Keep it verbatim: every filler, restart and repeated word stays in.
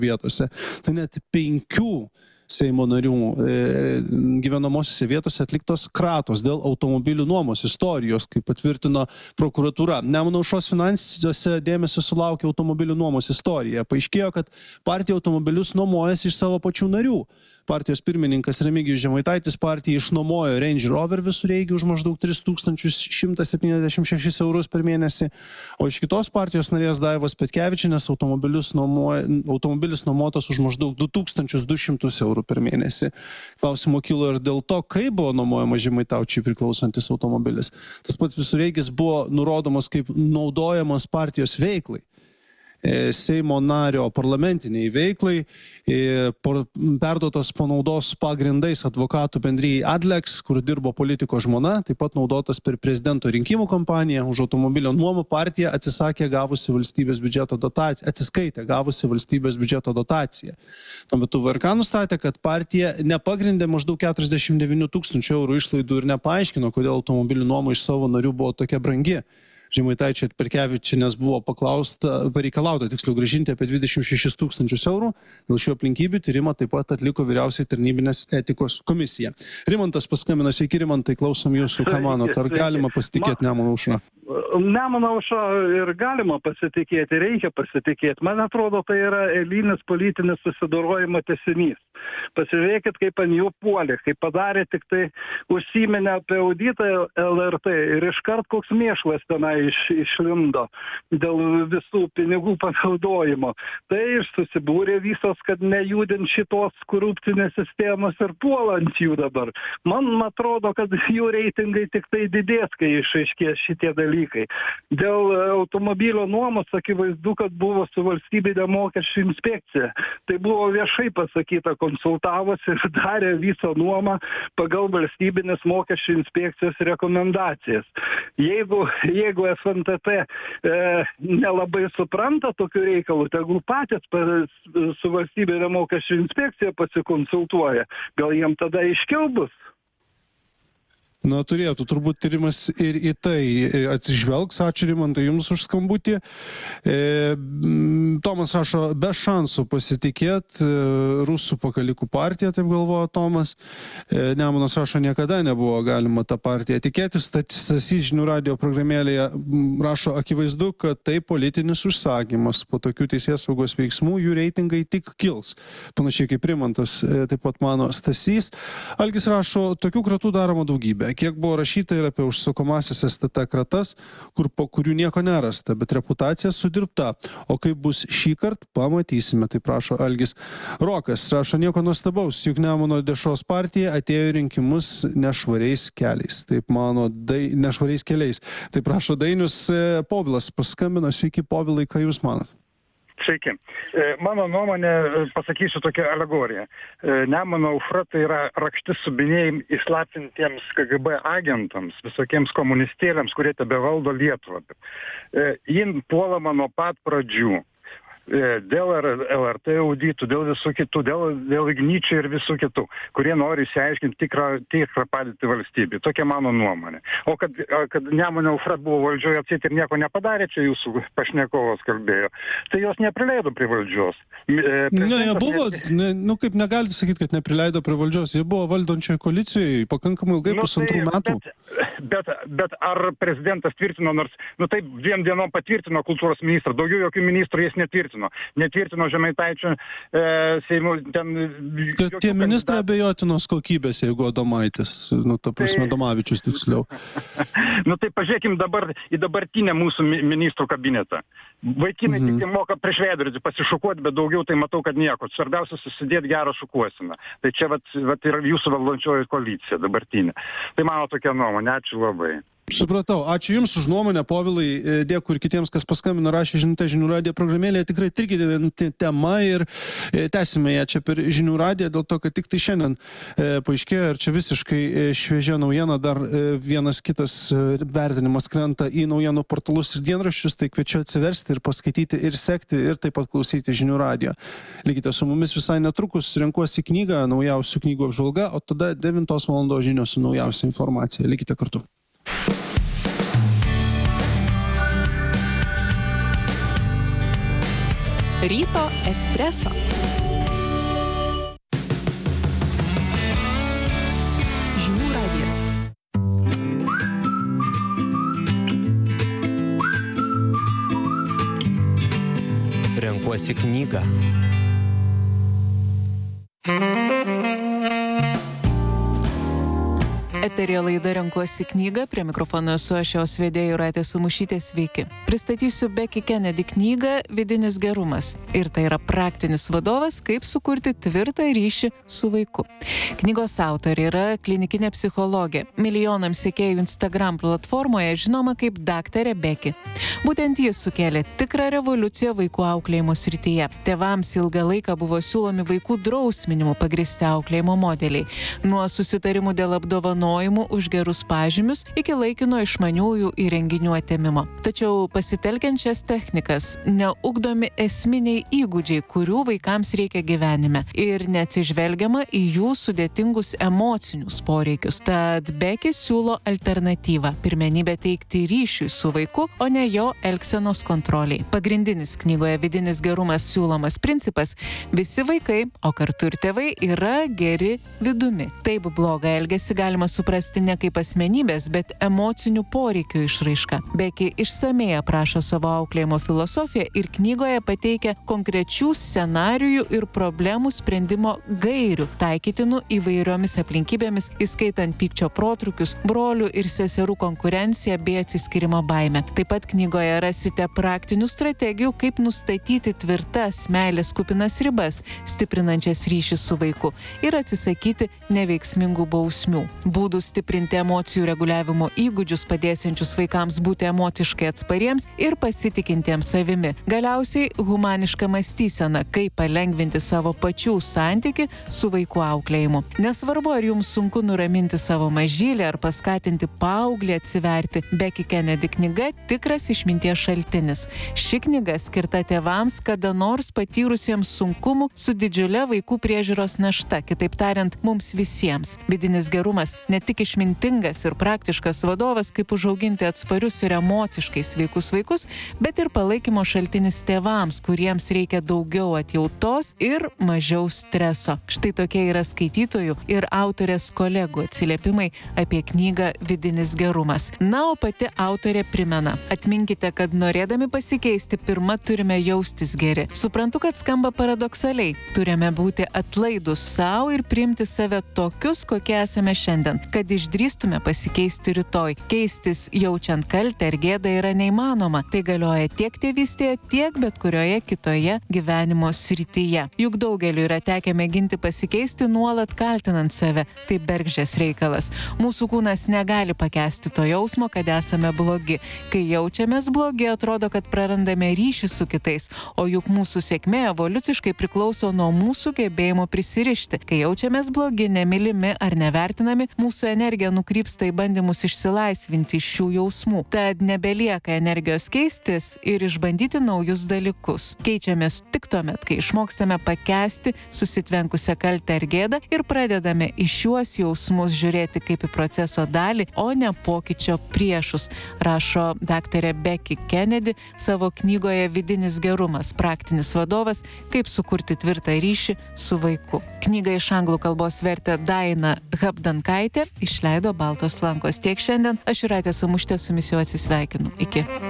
vietose. Tai net penkių Seimo narių e, gyvenamosiose vietose atliktos kratos dėl automobilių nuomos istorijos, kaip patvirtino prokuratūra. Nemuno aušros finansuose dėmesio sulaukė automobilių nuomos istorija. Paaiškėjo, kad partija automobilius nuomojasi iš savo pačių narių. Partijos pirmininkas Remigijus Žemaitaitis partijai išnuomojo Range Rover visureigį už maždaug tris tūkstančius šimtą septyniasdešimt šešis eurus per mėnesį, o iš kitos partijos narės Daivos Petkevičienės automobilius nuomoja, automobilis nuomotas už maždaug du tūkstančius du šimtus eurų per mėnesį. Klausimo kilo ir dėl to, kaip buvo nuomojamas Žemaitaičiui priklausantis automobilis. Tas pats visureigis buvo nurodomas kaip naudojamas partijos veiklai. Seimo nario parlamentiniai veiklai, perduotas panaudos pagrindais advokatų bendrijai Adlex, kur dirbo politiko žmona, taip pat naudotas per prezidento rinkimų kampaniją. Už automobilio nuomą partija atsisakė gavusi valstybės biudžeto dotaciją, atsiskaitė gavusi valstybės biudžeto dotaciją. Tuo metu V R K nustatė, kad partija nepagrindė maždaug keturiasdešimt devynių tūkstančių eurų išlaidų ir nepaaiškino, kodėl automobilių nuoma iš savo narių buvo tokia brangi. Žemaitaičio ir Petkevičienės buvo paklausta, pareikalauta tiksliau grąžinti apie dvidešimt šešis tūkstančius eurų. Dėl šių aplinkybių tyrimą taip pat atliko vyriausiai tarnybinės etikos komisija. Rimantas paskambino, sveiki Rimantai, klausom jūsų, ką manot, ar galima pasitikėti Nemuno aušra? Nemuno aušra ir galima pasitikėti, reikia pasitikėti. Man atrodo, tai yra eilinis politinis susidorojimo tęsinys. Pasižiūrėkit, kaip ant jų puolė, kaip padarė tik tai užsiminę apie auditą L R T ir iškart koks mėšlas tenai iš, išlindo dėl visų pinigų panaudojimo. Tai ir susibūrė visos, kad nejudint šitos korupcinės sistemos ir puolant jų dabar. Man atrodo, kad jų reitingai tik tai didės, kai išaiškės šitie dalykai. Dėl automobilio nuomos akivaizdu, kad buvo su valstybinė mokesčių inspekcija. Tai buvo viešai pasakyta, konsultavosi ir darė visą nuomą pagal valstybinės mokesčių inspekcijos rekomendacijas. Jeigu, jeigu F N T T e, nelabai supranta tokių reikalų, tegul patys su valstybinė mokesčių inspekcija pasikonsultuoja. Gal jiem tada aiškiau bus? Na, turėtų turbūt tyrimas ir į tai atsižvelgs. Ačiū Rimantai jums už skambutį. E, Tomas rašo, be šansų pasitikėti, rusų pakalikų partija, taip galvoja Tomas. E, Nemunas rašo, niekada nebuvo galima tą partiją tikėtis. Stasys žinių radio programėlėje rašo, akivaizdu, kad tai politinis užsakymas. Po tokių teisėsaugos veiksmų jų reitingai tik kils. Panašiai kaip Rimantas, e, taip pat mano Stasys. Algis rašo, tokių kratų daroma daugybė. Kiek buvo rašyta ir apie užsakomąsias S T T kratas, kur po kurių nieko nerasta, bet reputacija sudirbta. O kaip bus šį kartą, pamatysime, tai prašo Algis. Rokas rašo, nieko nuostabaus, juk Nemuno dešros partija atėjo į rinkimus nešvariais keliais. Taip mano, dai, nešvariais keliais. Tai prašo Dainius. Povilas paskambino, sveiki Povilai, ką jūs manot? Sveiki. Mano nuomonė, pasakysiu tokią alegoriją. Nemuno aušra tai yra rakštis subinėjim įslaptintiems K G B agentams, visokiems komunistėliams, kurie tebevaldo Lietuvą. Jin puolama nuo pat pradžių. Dėl L R T auditų, dėl visų kitų, dėl, dėl Igničio ir visų kitų, kurie nori išsiaiškinti tikrą, tikrą padėtį valstybį. Tokia mano nuomonė. O kad, kad Nemuno aušra buvo valdžioje atseit ir nieko nepadarė, čia jūsų pašnekovas kalbėjo, tai jos neprileido prie valdžios. Ne, jie buvo, ne, nu kaip negalite sakyti, kad neprileido prie valdžios, jie buvo valdančioje koalicijoje pakankamai ilgai, nu, pusantrų tai, metų. Bet, bet, bet ar prezidentas tvirtino, nors, nu taip, dviem dienom patvirtino kultūros ministrą, daugiau jokių ministrų jis netvirtino. Netvirtino Žemaitaičio e, Seimo ten... Kad tie ministrai abejotinos kokybės, jeigu Adomaitis, nu, ta prasme, tai... Adomavičius tiksliau. Nu tai pažiūrėkim dabar į dabartinę mūsų ministrų kabinetą. Vaikinai mhm. tik moka prieš veidrodį pasišukuoti, bet daugiau tai matau, kad nieko. Svarbiausia susidėti gerą šukuosiną. Tai čia vat, vat yra jūsų valdančioji koalicija dabartinė. Tai mano tokia nuomonė. Ačiū labai. Supratau. Ačiū Jums už nuomonę, Povilai. Dėkui ir kitiems, kas paskambino, rašė žinutę žinių radijo programėlėje. Tikrai trikdinanti tema ir tęsime ją čia per žinių radiją, dėl to, kad tik tai šiandien paaiškėjo ir čia visiškai šviežia naujiena, dar vienas kitas vertinimas krenta į naujienų portalus ir dienraščius, tai kviečiu atsiversti ir paskaityti ir sekti ir taip pat klausyti žinių radijo. Likite su mumis visai netrukus, renkuosi knygą, naujausių knygų apžvalga, o tada devintos valandos žinios su naujausia informacija. Likite kartu. Ryto espreso. Žinių radijas. Renkuosi knygą. Eteryje laida Renkuosi knygą, prie mikrofono esu aš jos vedėja Jūratė Samušytė, sveiki. Pristatysiu Becky Kennedy knygą Vidinis gerumas. Ir tai yra praktinis vadovas, kaip sukurti tvirtą ryšį su vaiku. Knygos autorė yra klinikinė psichologė, milijonams sekėjų Instagram platformoje žinoma kaip daktarė Becky. Būtent jis sukėlė tikrą revoliuciją vaikų auklėjimo srityje. Tėvams ilgą laiką buvo siūlomi vaikų drausminimu pagrįsti auklėjimo modeliai. Nuo susitarimų dėl apdovanojimų už gerus pažymius iki laikino išmaniųjų įrenginių atėmimo. Tačiau pasitelkiant šias technikas neugdomi esminiai įgūdžiai, kurių vaikams reikia gyvenime ir neatsižvelgiama į jų sudėtingus emocinius poreikius. Tad Becky siūlo alternatyvą – pirmenybę teikti ryšiui su vaiku, o ne jo elgsenos kontroliai. Pagrindinis knygoje Vidinis gerumas siūlomas principas – visi vaikai, o kartu ir tėvai, yra geri vidumi. Taip blogą elgesį galima suprasti ne kaip asmenybės, bet emocinių poreikių išraiška. Becky išsamei aprašo savo auklėjimo filosofiją ir knygoje pateikia konkrečių scenarijų ir problemų sprendimo gairių, taikytinų įvairiomis aplinkybėmis, įskaitant pykčio protrukius, brolių ir seserų konkurenciją bei atsiskyrimo baimę. Taip pat knygoje rasite praktinių strategijų, kaip nustatyti tvirtas meilės kupinas ribas, stiprinančias ryšį su vaiku ir atsisakyti neveiksmingų bausmių. Būdų stiprinti emocijų reguliavimo įgūdžius, padėsiančius vaikams būti emociškai atspariems ir pasitikintiems savimi. Galiausiai humaniška mąstysena, kaip palengvinti savo pačių santykį su vaikų auklėjimu. Nesvarbu, ar jums sunku nuraminti savo mažylį ar paskatinti paauglį atsiverti, Becky Kennedy knyga tikras išminties šaltinis. Ši knyga skirta tėvams, kada nors patyrusiems sunkumų su didžiulė vaikų priežiūros našta, kitaip tariant, mums visiems. Vidinis gerumas ne tik išmintingas ir praktiškas vadovas, kaip užauginti atsparius ir emociškai sveikus vaikus, bet ir palaikymo šaltinis tėvams, kuriems reikia daugiau atjautos ir mažiau streso. Štai tokie yra skaitytojų ir autorės kolegų atsiliepimai apie knygą Vidinis gerumas. Na, o pati autorė primena: atminkite, kad norėdami pasikeisti, pirma turime jaustis geri. Suprantu, kad skamba paradoksaliai. Turime būti atlaidus savo ir priimti save tokius, kokie esame šiandien, kad išdrįstume pasikeisti rytoj. Keistis jaučiant kaltę ir gėdą yra neįmanoma. Tai galioja tiek tėvystėje, tiek bet kurioje kitoje gyvenimo srityje. Juk daugeliu yra tekę mėginti pasikeisti nuolat kaltinant save. Tai bergždžias reikalas. Mūsų kūnas negali pakęsti to jausmo, kad esame blogi. Kai jaučiamės blogi, atrodo, kad prarandame ryšį su kitais, o juk mūsų sėkmė evoliuciškai priklauso nuo mūsų gebėjimo prisirišti. Kai jaučiamės blogi, nemylimi ar nevertinami, mūsų energija nukrypsta į bandymus išsilaisvinti iš šių jausmų. Tad nebelieka energijos keistis ir išbandyti naujus dalykus. Keičiamės tik tuomet, kai išmokstame pakęsti susitvenkusią kaltę ar gėdą ir pradedame į šiuos jausmus žiūrėti kaip į proceso dalį, o ne pokyčio priešus, rašo daktarė Becky Kennedy savo knygoje Vidinis gerumas, praktinis vadovas, kaip sukurti tvirtą ryšį su vaiku. Knygą iš anglų kalbos vertė Daina Habdankaitė, išleido Baltos lankos. Tiek šiandien, aš Jūratė Samušytė su jumis jau atsisveikinu. Iki.